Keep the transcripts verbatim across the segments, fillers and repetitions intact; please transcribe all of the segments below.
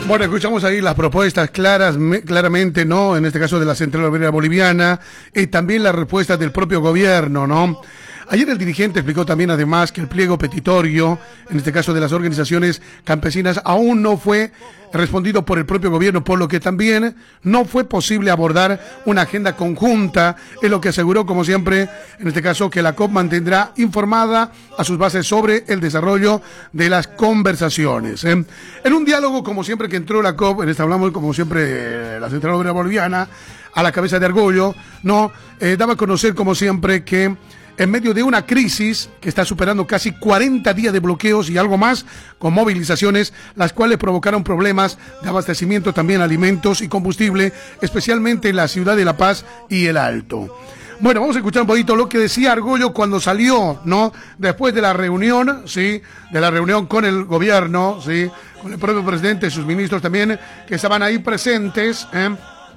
Bueno, escuchamos ahí las propuestas claras, me, claramente, ¿no? En este caso de la Central Obrera Boliviana, y también la respuesta del propio gobierno, ¿no? Ayer el dirigente explicó también además que el pliego petitorio, en este caso de las organizaciones campesinas, aún no fue respondido por el propio gobierno, por lo que también no fue posible abordar una agenda conjunta, es lo que aseguró, como siempre, en este caso, que la C O P mantendrá informada a sus bases sobre el desarrollo de las conversaciones. ¿eh? En un diálogo, como siempre que entró la C O P, en esta hablamos, como siempre, eh, la Central Obrera Boliviana, a la cabeza de Argollo, ¿no? Eh, daba a conocer, como siempre, que en medio de una crisis que está superando casi cuarenta días de bloqueos y algo más, con movilizaciones, las cuales provocaron problemas de abastecimiento, también alimentos y combustible, especialmente en la ciudad de La Paz y El Alto. Bueno, vamos a escuchar un poquito lo que decía Argollo cuando salió, ¿no? Después de la reunión, ¿sí? De la reunión con el gobierno, ¿sí? Con el propio presidente y sus ministros también, que estaban ahí presentes, ¿eh?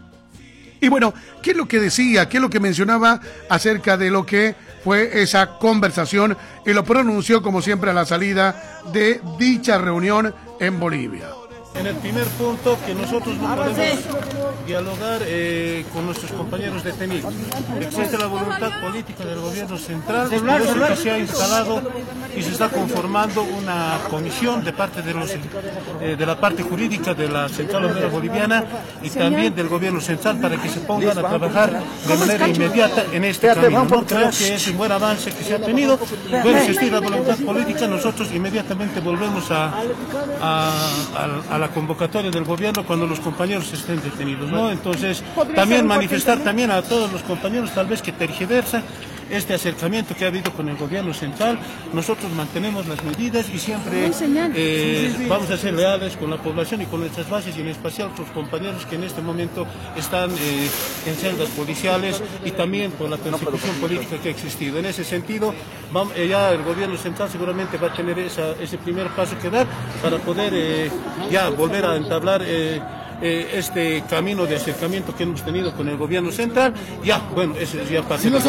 Y bueno, ¿qué es lo que decía? ¿Qué es lo que mencionaba acerca de lo que fue esa conversación? Y lo pronunció, como siempre, a la salida de dicha reunión en Bolivia. En el primer punto, que nosotros no podemos dialogar eh, con nuestros compañeros detenidos. Existe la voluntad política del gobierno central, por eso que se ha instalado y se está conformando una comisión de parte de, los, eh, de la parte jurídica de la Central Obrera Boliviana y también del gobierno central para que se pongan a trabajar de manera inmediata en este camino. No creo que es un buen avance que se ha tenido. Bueno, si existe la voluntad política, nosotros inmediatamente volvemos a, a, a, a la convocatoria del gobierno cuando los compañeros estén detenidos, ¿no? Entonces, también manifestar también a todos los compañeros tal vez que tergiversan este acercamiento que ha habido con el gobierno central. Nosotros mantenemos las medidas y siempre eh, vamos a ser leales con la población y con nuestras bases y en especial con los compañeros que en este momento están eh, en celdas policiales y también por la persecución política que ha existido. En ese sentido, vamos, eh, ya el gobierno central seguramente va a tener esa, ese primer paso que dar para poder eh, ya volver a entablar eh, Eh, este camino de acercamiento que hemos tenido con el gobierno central. Ya, bueno, eso ya pasa. ¿Van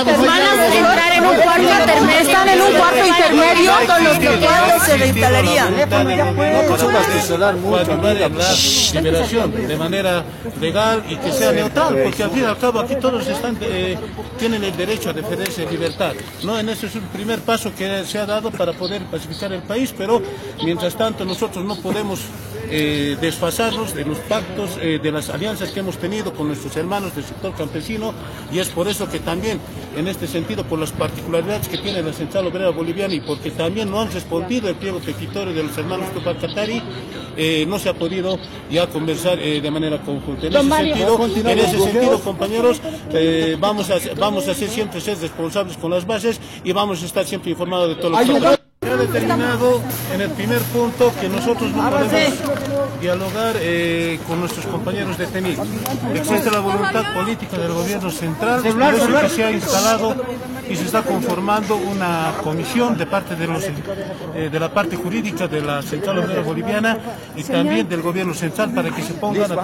a entrar en un cuarto intermedio? ¿Están en un cuarto intermedio con los bloqueos se le instalaría? La liberación de manera legal y que sea neutral, porque al fin y al cabo aquí todos están eh, tienen el derecho a defenderse en libertad. No, en ese es un primer paso que se ha dado para poder pacificar el país, pero mientras tanto nosotros no podemos eh, desfasarnos de los pactos, eh, de las alianzas que hemos tenido con nuestros hermanos del sector campesino, y es por eso que también, en este sentido, por las particularidades que tiene la Central Obrera Boliviana y porque también no han respondido el pliego petitorio de los hermanos Tupac Katari, eh, no se ha podido ya conversar eh, de manera conjunta. En ese sentido, en ese sentido compañeros, eh, vamos, a, vamos a ser siempre ser responsables con las bases y vamos a estar siempre informados de todo lo que pasa. Se ha determinado en el primer punto que nosotros no podemos dialogar eh, con nuestros compañeros detenidos. Existe la voluntad política del gobierno central, por eso que se ha instalado y se está conformando una comisión de parte de, los, eh, de la parte jurídica de la Central Obrera Boliviana y también del gobierno central para que se pongan a